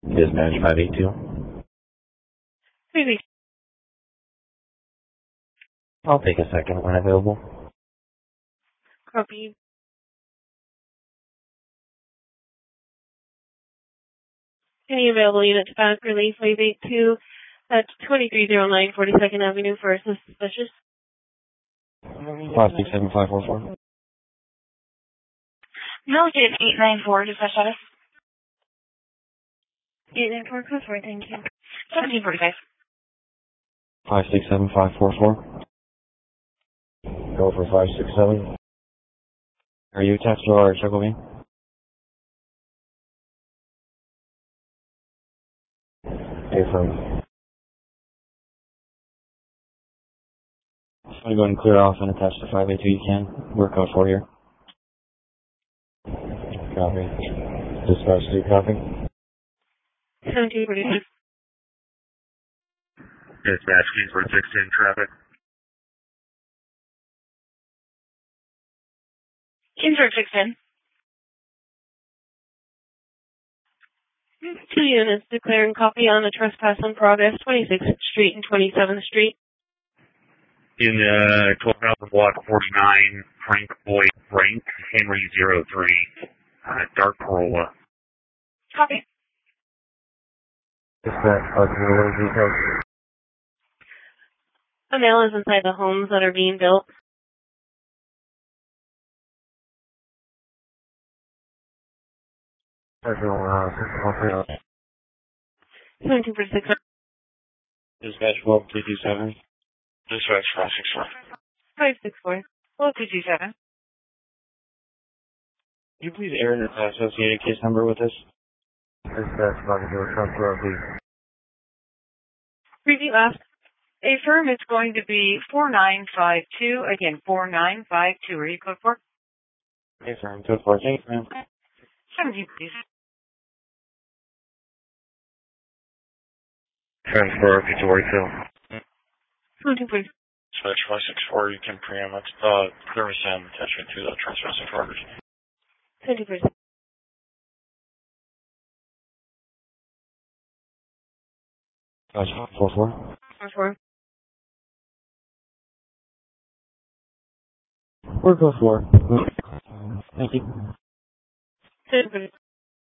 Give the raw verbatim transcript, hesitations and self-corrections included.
Dispatch five eight two. Maybe. I'll take a second when available. Copy. Any available units back relief five eight two at twenty-three oh nine forty-second Avenue for suspicious. five six seven five four four. Milligan eight nine four, dispatch status. eight nine four, code four, thank you. seventeen forty-five. five six seven five four four. Go for five six seven. Are you attached to our circle beam? Affirm. I'm going to go ahead and clear off and attach to five eight two. You can. We're code four here. Copy. Dispatch two, copy. seventeen forty-five. Dispatch Kingsford sixteen traffic. Kingsford sixteen. Two units declaring copy on the trespass on Progress, twenty-sixth Street and twenty-seventh Street. In uh, twelve thousand block forty-nine, Frank Boyd Frank, Henry zero three, uh, dark Corolla. Copy. Dispatch, I'll give you a little details. A male is inside the homes that are being built. Central, uh, six seventeen forty-six. Dispatch twelve two two seven. Dispatch five six four. five six four. twelve two two seven. Could you please air an associated case number with us? Dispatch, talking to a transfer, please. Review asked. A firm is going to be four nine five two. Again, four nine five two. Are you code four? Yes, sir. I'm code four. Thanks, ma'am. seventeen, please. Transfer up to Whitefield. seventeen forty. Dispatch five six four, you can preempt, uh, clear with Sam attachment to the transfer message orders. seventeen forty. Dispatch four four. four four. We're code four. Thank you. seventeen forty.